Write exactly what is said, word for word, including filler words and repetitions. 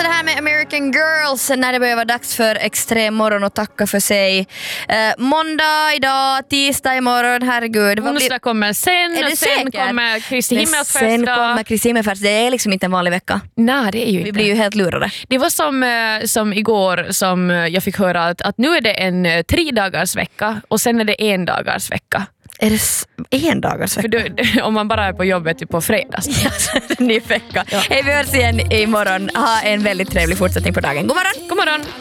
det här med American Girls när det börjar vara dags för extrem morgon och tacka för sig. Uh, måndag idag, tisdag imorgon, herregud. Onsdag kommer sen och sen säkert? kommer Kristi himmelsfärdsdag. Sen kommer Kristi himmelsfärdsdag. Det är liksom inte en vanlig vecka. Nej, det är ju inte. Vi blir ju helt lurade. Det var som, som igår som jag fick höra att, att nu är det en tre dagars vecka och sen är det en dagars vecka. Är det s- en dagars vecka? För du, om man bara är på jobbet typ på fredags. Ja, ny vecka. Ja. Hej, vi hörs igen imorgon. Ha en väldigt trevlig fortsättning på dagen. God morgon! God morgon!